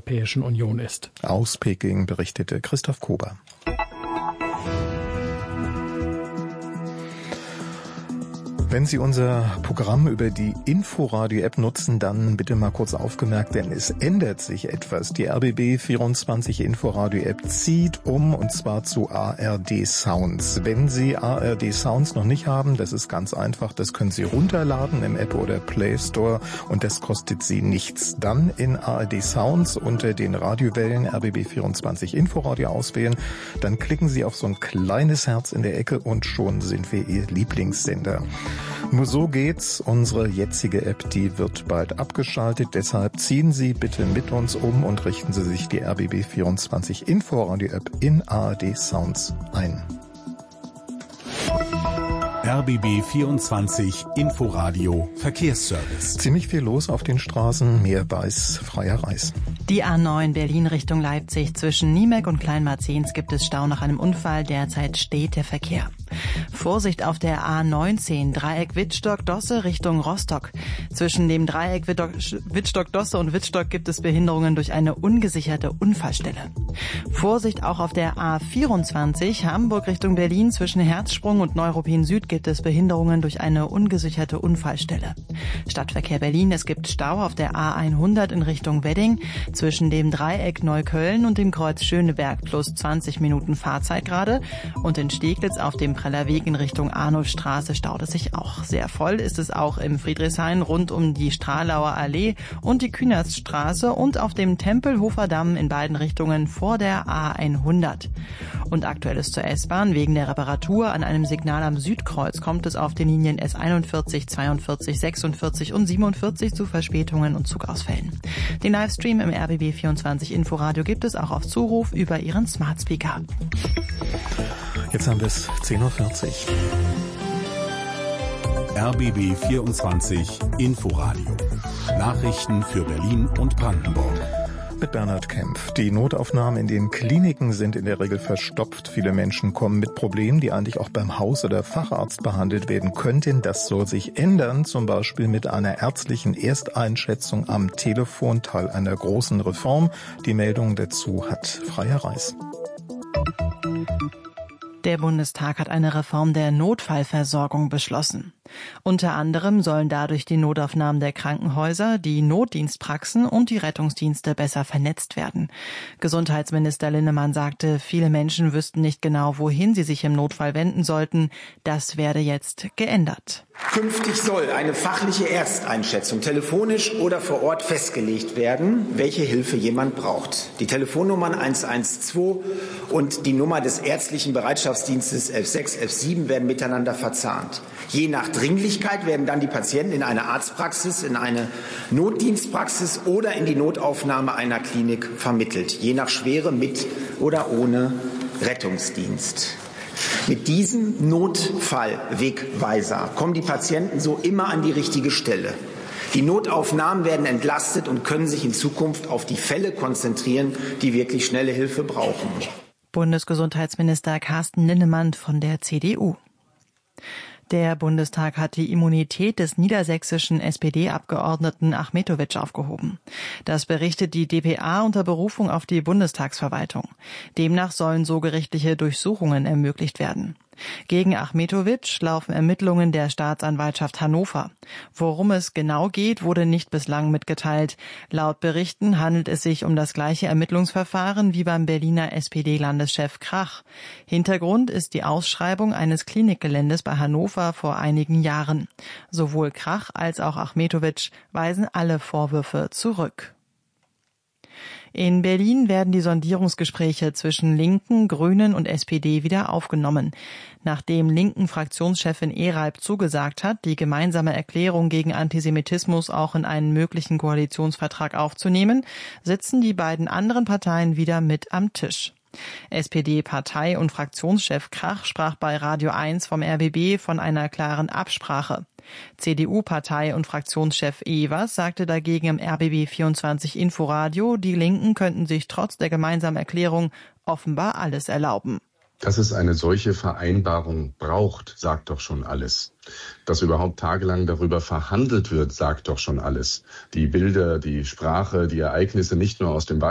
Europäischen Union ist. Aus Peking berichtete Christoph Kober. Wenn Sie unser Programm über die Inforadio-App nutzen, dann bitte mal kurz aufgemerkt, denn es ändert sich etwas. Die RBB24 Inforadio-App zieht um, und zwar zu ARD Sounds. Wenn Sie ARD Sounds noch nicht haben, das ist ganz einfach, das können Sie runterladen im App oder Play Store und das kostet Sie nichts. Dann in ARD Sounds unter den Radiowellen RBB24 Inforadio auswählen, dann klicken Sie auf so ein kleines Herz in der Ecke und schon sind wir Ihr Lieblingssender. Nur so geht's. Unsere jetzige App, die wird bald abgeschaltet. Deshalb ziehen Sie bitte mit uns um und richten Sie sich die RBB24 Inforadio-App in ARD Sounds ein. RBB24 Inforadio Verkehrsservice. Ziemlich viel los auf den Straßen, mehr weiß Freier Reis. Die A9 Berlin Richtung Leipzig zwischen Niemek und Kleinmarzens gibt es Stau nach einem Unfall. Derzeit steht der Verkehr. Vorsicht auf der A19 Dreieck Wittstock-Dosse Richtung Rostock. Zwischen dem Dreieck Wittstock-Dosse und Wittstock gibt es Behinderungen durch eine ungesicherte Unfallstelle. Vorsicht auch auf der A24 Hamburg Richtung Berlin zwischen Herzsprung und Neuruppin Süd gibt es Behinderungen durch eine ungesicherte Unfallstelle. Stadtverkehr Berlin, es gibt Stau auf der A100 in Richtung Wedding zwischen dem Dreieck Neukölln und dem Kreuz Schöneberg plus 20 Minuten Fahrzeit gerade, und in Steglitz auf dem Preller Weg in Richtung Arnulfstraße staut es sich auch. Sehr voll ist es auch im Friedrichshain rund um die Stralauer Allee und die Kühnerstraße und auf dem Tempelhofer Damm in beiden Richtungen vor der A100. Und aktuelles zur S-Bahn: wegen der Reparatur an einem Signal am Südkreuz kommt es auf den Linien S41, 42, 46 und 47 zu Verspätungen und Zugausfällen. Den Livestream im RBB24 Inforadio gibt es auch auf Zuruf über Ihren Smart Speaker. Jetzt haben wir es 10.40 Uhr. RBB24 Inforadio. Nachrichten für Berlin und Brandenburg. Mit Bernhard Kempf. Die Notaufnahmen in den Kliniken sind in der Regel verstopft. Viele Menschen kommen mit Problemen, die eigentlich auch beim Haus- oder Facharzt behandelt werden könnten. Das soll sich ändern, zum Beispiel mit einer ärztlichen Ersteinschätzung am Telefon, Teil einer großen Reform. Die Meldung dazu hat Freier Reis. Der Bundestag hat eine Reform der Notfallversorgung beschlossen. Unter anderem sollen dadurch die Notaufnahmen der Krankenhäuser, die Notdienstpraxen und die Rettungsdienste besser vernetzt werden. Gesundheitsminister Linnemann sagte, viele Menschen wüssten nicht genau, wohin sie sich im Notfall wenden sollten. Das werde jetzt geändert. Künftig soll eine fachliche Ersteinschätzung telefonisch oder vor Ort festgelegt werden, welche Hilfe jemand braucht. Die Telefonnummern 112 und die Nummer des ärztlichen Bereitschaftsdienstes 11.6, 11.7 werden miteinander verzahnt. Je nach Dringlichkeit werden dann die Patienten in eine Arztpraxis, in eine Notdienstpraxis oder in die Notaufnahme einer Klinik vermittelt, je nach Schwere mit oder ohne Rettungsdienst. Mit diesem Notfallwegweiser kommen die Patienten so immer an die richtige Stelle. Die Notaufnahmen werden entlastet und können sich in Zukunft auf die Fälle konzentrieren, die wirklich schnelle Hilfe brauchen. Bundesgesundheitsminister Carsten Linnemann von der CDU. Der Bundestag hat die Immunität des niedersächsischen SPD-Abgeordneten Achmetović aufgehoben. Das berichtet die dpa unter Berufung auf die Bundestagsverwaltung. Demnach sollen so gerichtliche Durchsuchungen ermöglicht werden. Gegen Achmetović laufen Ermittlungen der Staatsanwaltschaft Hannover. Worum es genau geht, wurde nicht bislang mitgeteilt. Laut Berichten handelt es sich um das gleiche Ermittlungsverfahren wie beim Berliner SPD-Landeschef Krach. Hintergrund ist die Ausschreibung eines Klinikgeländes bei Hannover vor einigen Jahren. Sowohl Krach als auch Achmetović weisen alle Vorwürfe zurück. In Berlin werden die Sondierungsgespräche zwischen Linken, Grünen und SPD wieder aufgenommen. Nachdem linken Fraktionschefin Ehreib zugesagt hat, die gemeinsame Erklärung gegen Antisemitismus auch in einen möglichen Koalitionsvertrag aufzunehmen, sitzen die beiden anderen Parteien wieder mit am Tisch. SPD-Partei- und Fraktionschef Krach sprach bei Radio 1 vom RBB von einer klaren Absprache. CDU-Partei- und Fraktionschef Evers sagte dagegen im RBB24 Inforadio, die Linken könnten sich trotz der gemeinsamen Erklärung offenbar alles erlauben. Dass es eine solche Vereinbarung braucht, sagt doch schon alles. Dass überhaupt tagelang darüber verhandelt wird, sagt doch schon alles. Die Bilder, die Sprache, die Ereignisse nicht nur aus dem